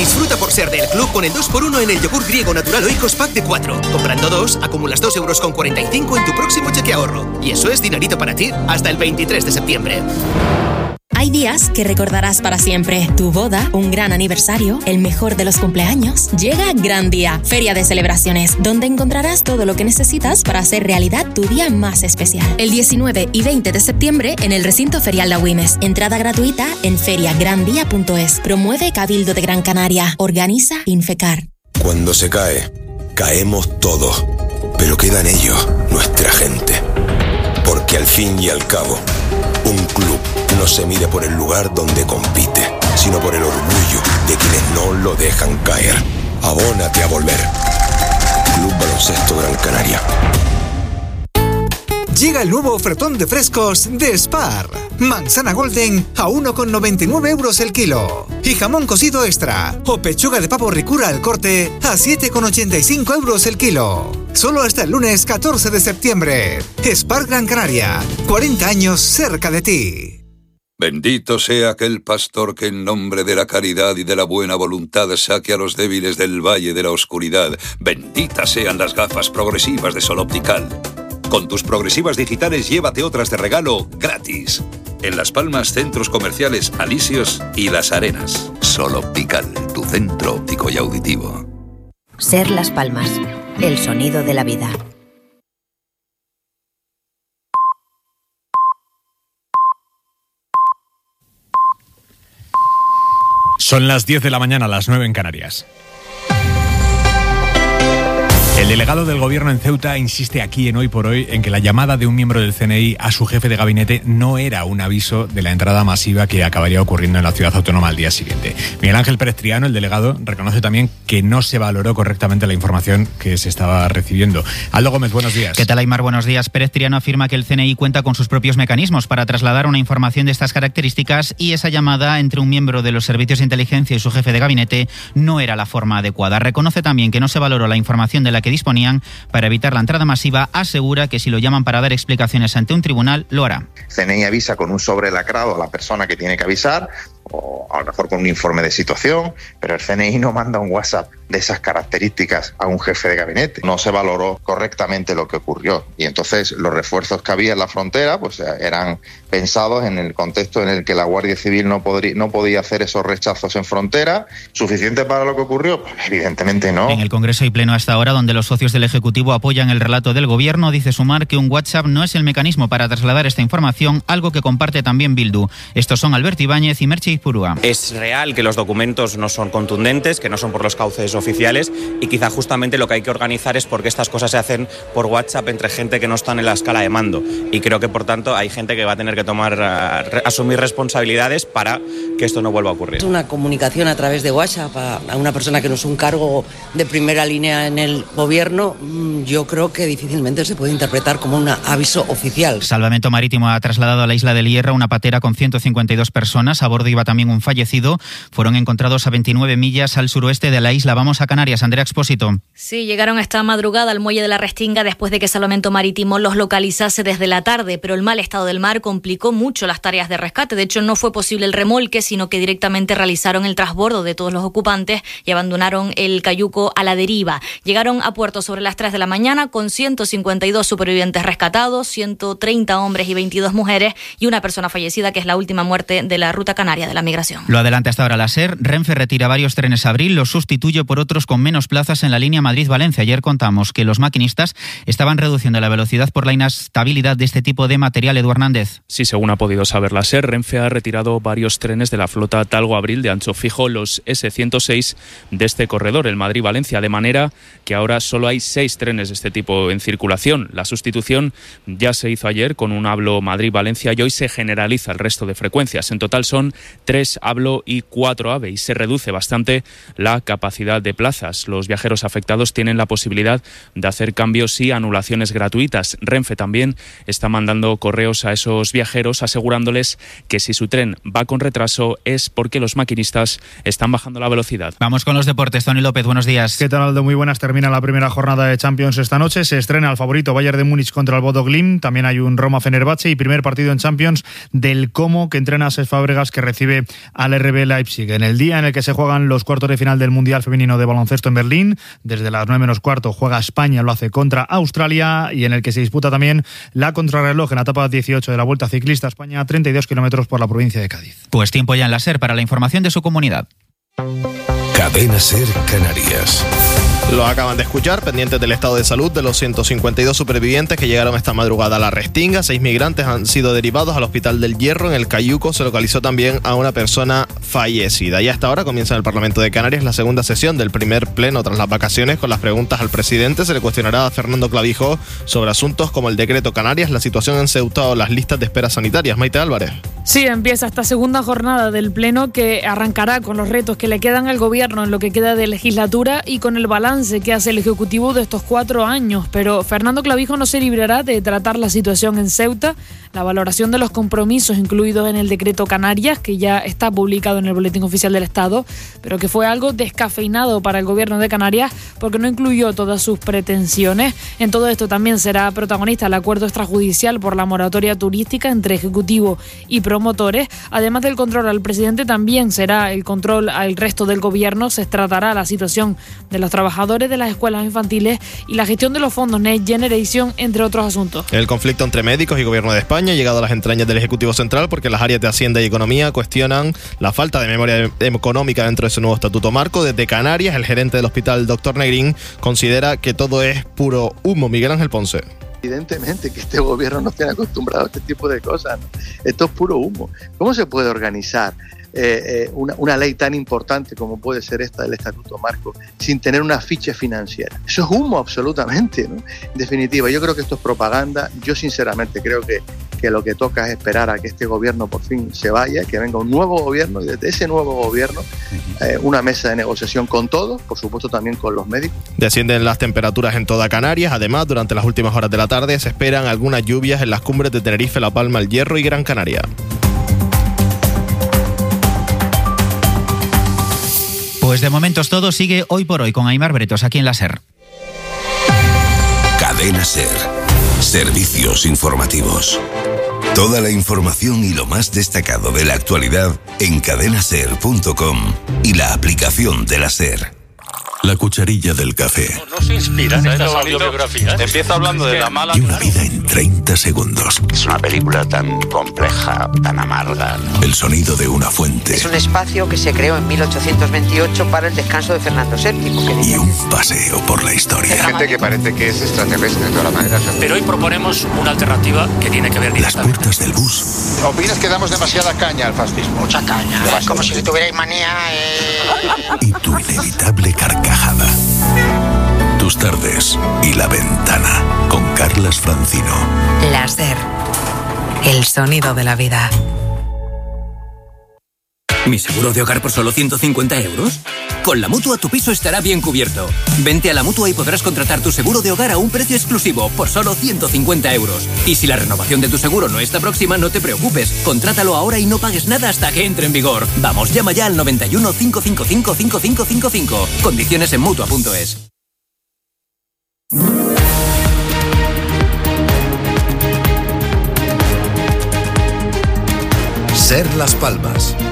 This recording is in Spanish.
Disfruta por ser del club con el 2x1 en el yogur griego natural Oikos Pack de 4. Comprando 2, acumulas 2,45 € en tu próximo cheque ahorro. Y eso es dinerito para ti hasta el 23 de septiembre. Hay días que recordarás para siempre. Tu boda, un gran aniversario, el mejor de los cumpleaños. Llega Gran Día, feria de celebraciones, donde encontrarás todo lo que necesitas para hacer realidad tu día más especial. El 19 y 20 de septiembre en el recinto ferial La Güimes. Entrada gratuita en feriagrandia.es. Promueve Cabildo de Gran Canaria. Organiza Infecar. Cuando se cae, caemos todos. Pero quedan ellos, nuestra gente. Porque al fin y al cabo, un club no se mide por el lugar donde compite, sino por el orgullo de quienes no lo dejan caer. Abónate a volver. Club Baloncesto Gran Canaria. Llega el nuevo ofertón de frescos de Spar. Manzana Golden a 1,99 € el kilo. Y jamón cocido extra o pechuga de pavo ricura al corte a 7,85 € el kilo. Solo hasta el lunes 14 de septiembre. Spar Gran Canaria. 40 años cerca de ti. Bendito sea aquel pastor que en nombre de la caridad y de la buena voluntad saque a los débiles del valle de la oscuridad. Benditas sean las gafas progresivas de Sol Optical. Con tus progresivas digitales llévate otras de regalo gratis. En Las Palmas, centros comerciales Alisios y Las Arenas. Sol Optical, tu centro óptico y auditivo. Ser Las Palmas, el sonido de la vida. Son las 10 de la mañana, las 9 en Canarias. El delegado del Gobierno en Ceuta insiste aquí en Hoy por Hoy en que la llamada de un miembro del CNI a su jefe de gabinete no era un aviso de la entrada masiva que acabaría ocurriendo en la ciudad autónoma al día siguiente. Miguel Ángel Pérez Triano, el delegado, reconoce también que no se valoró correctamente la información que se estaba recibiendo. Aldo Gómez, buenos días. ¿Qué tal, Aymar? Buenos días. Pérez Triano afirma que el CNI cuenta con sus propios mecanismos para trasladar una información de estas características y esa llamada entre un miembro de los servicios de inteligencia y su jefe de gabinete no era la forma adecuada. Reconoce también que no se valoró la información de la que disponían para evitar la entrada masiva. Asegura que si lo llaman para dar explicaciones ante un tribunal, lo hará. CNI avisa con un sobre lacrado a la persona que tiene que avisar, o a lo mejor con un informe de situación, pero el CNI no manda un WhatsApp de esas características a un jefe de gabinete. No se valoró correctamente lo que ocurrió y entonces los refuerzos que había en la frontera pues eran pensados en el contexto en el que la Guardia Civil no podía hacer esos rechazos en frontera. ¿Suficiente para lo que ocurrió? Pues evidentemente no. En el Congreso y Pleno hasta ahora, donde los socios del Ejecutivo apoyan el relato del Gobierno, dice Sumar que un WhatsApp no es el mecanismo para trasladar esta información, algo que comparte también Bildu. Estos son Alberto Ibáñez y Merche Izpurúa. Es real que los documentos no son contundentes, que no son por los cauces oficiales y quizá justamente lo que hay que organizar es porque estas cosas se hacen por WhatsApp entre gente que no están en la escala de mando y creo que por tanto hay gente que va a tener que asumir responsabilidades para que esto no vuelva a ocurrir. Es una comunicación a través de WhatsApp a una persona que no es un cargo de primera línea en el Gobierno, yo creo que difícilmente se puede interpretar como un aviso oficial. Salvamento Marítimo ha trasladado a la isla del Hierro una patera con 152 personas. A bordo iba también un fallecido. Fueron encontrados a 29 millas al suroeste de la isla. Vamos a Canarias. Andrea Expósito. Sí, llegaron esta madrugada al muelle de la Restinga después de que Salvamento Marítimo los localizase desde la tarde, pero el mal estado del mar complicó mucho las tareas de rescate. De hecho, no fue posible el remolque, sino que directamente realizaron el transbordo de todos los ocupantes y abandonaron el cayuco a la deriva. Llegaron a puerto sobre las 3 de la mañana con 152 supervivientes rescatados, 130 hombres y 22 mujeres y una persona fallecida, que es la última muerte de la ruta canaria de la migración. Lo adelanta hasta ahora la SER. Renfe retira varios trenes Abril, los sustituye por otros con menos plazas en la línea Madrid-Valencia. Ayer contamos que los maquinistas estaban reduciendo la velocidad por la inestabilidad de este tipo de material. Edu Hernández. Sí, según ha podido saber la SER, Renfe ha retirado varios trenes de la flota Talgo-Abril de ancho fijo, los S106 de este corredor, el Madrid-Valencia, de manera que ahora solo hay 6 trenes de este tipo en circulación. La sustitución ya se hizo ayer con un Hablo Madrid-Valencia y hoy se generaliza el resto de frecuencias. En total son 3 Hablo y 4 AVE y se reduce bastante la capacidad de plazas. Los viajeros afectados tienen la posibilidad de hacer cambios y anulaciones gratuitas. Renfe también está mandando correos a esos viajeros asegurándoles que si su tren va con retraso es porque los maquinistas están bajando la velocidad. Vamos con los deportes. Tony López, buenos días. ¿Qué tal, Aldo? Muy buenas. Termina la primera jornada de Champions esta noche. Se estrena el favorito Bayern de Múnich contra el Bodo Glimt. También hay un Roma-Fenerbahce y primer partido en Champions del Como, que entrena a Cesc Fábregas, que recibe frente al RB Leipzig. En el día en el que se juegan los cuartos de final del Mundial Femenino de Baloncesto en Berlín, desde las 9:15 juega España, lo hace contra Australia, y en el que se disputa también la contrarreloj en la etapa 18 de la Vuelta Ciclista España, 32 kilómetros por la provincia de Cádiz. Pues tiempo ya en la SER para la información de su comunidad. Cadena SER Canarias. Lo acaban de escuchar, pendientes del estado de salud de los 152 supervivientes que llegaron esta madrugada a la Restinga. 6 migrantes han sido derivados al Hospital del Hierro. En el Cayuco se localizó también a una persona fallecida. Y hasta ahora comienza en el Parlamento de Canarias la segunda sesión del primer pleno tras las vacaciones. Con las preguntas al presidente se le cuestionará a Fernando Clavijo sobre asuntos como el decreto Canarias, la situación en Ceuta o las listas de espera sanitarias. Maite Álvarez. Sí, empieza esta segunda jornada del pleno que arrancará con los retos que le quedan al gobierno en lo que queda de legislatura y con el balance que hace el Ejecutivo de estos 4 años. Pero Fernando Clavijo no se librará de tratar la situación en Ceuta, la valoración de los compromisos incluidos en el decreto Canarias, que ya está publicado en el Boletín Oficial del Estado, pero que fue algo descafeinado para el gobierno de Canarias porque no incluyó todas sus pretensiones. En todo esto también será protagonista el acuerdo extrajudicial por la moratoria turística entre Ejecutivo y promotores. Además del control al presidente, también será el control al resto del gobierno. Se tratará la situación de los trabajadores de las escuelas infantiles y la gestión de los fondos Next Generation, entre otros asuntos. El conflicto entre médicos y gobierno de España ha llegado a las entrañas del Ejecutivo Central porque las áreas de Hacienda y Economía cuestionan la falta de memoria económica dentro de ese nuevo estatuto marco. Desde Canarias, el gerente del hospital, Dr. Negrín, considera que todo es puro humo. Miguel Ángel Ponce. Evidentemente que este gobierno no tiene acostumbrado a este tipo de cosas, ¿no? Esto es puro humo. ¿Cómo se puede organizar una ley tan importante como puede ser esta del Estatuto Marco sin tener una ficha financiera? Eso es humo absolutamente, ¿no? En definitiva, yo creo que esto es propaganda. Yo sinceramente creo que lo que toca es esperar a que este gobierno por fin se vaya, que venga un nuevo gobierno, y desde ese nuevo gobierno una mesa de negociación con todos, por supuesto también con los médicos. Descienden las temperaturas en toda Canarias. Además, durante las últimas horas de la tarde se esperan algunas lluvias en las cumbres de Tenerife, La Palma, El Hierro y Gran Canaria. Pues de momentos todo sigue hoy por hoy con Aimar Bretos aquí en la SER. Cadena SER. Servicios informativos. Toda la información y lo más destacado de la actualidad en cadenaser.com y la aplicación de la SER. La cucharilla del café. No se inspiran estas autobiografías. Empieza hablando de la mala... Y una vida en 30 segundos. Es una película tan compleja, tan amarga, ¿no? El sonido de una fuente. Es un espacio que se creó en 1828 para el descanso de Fernando VII. Y un paseo por la historia. Hay gente que parece que es extraterrestre de todas maneras. Pero hoy proponemos una alternativa que tiene que ver directamente. Las puertas del bus. ¿Opinas que damos demasiada caña al fascismo? Mucha caña. Como si le tuvierais manía. Y tu inevitable carcajada. Tus tardes y La Ventana con Carlas Francino. La SER. El sonido de la vida. ¿Mi seguro de hogar por solo 150 euros? Con la Mutua tu piso estará bien cubierto. Vente a la Mutua y podrás contratar tu seguro de hogar a un precio exclusivo por solo 150 euros. Y si la renovación de tu seguro no está próxima, no te preocupes. Contrátalo ahora y no pagues nada hasta que entre en vigor. Vamos, llama ya al 91 555 5555. Condiciones en Mutua.es. SER Las Palmas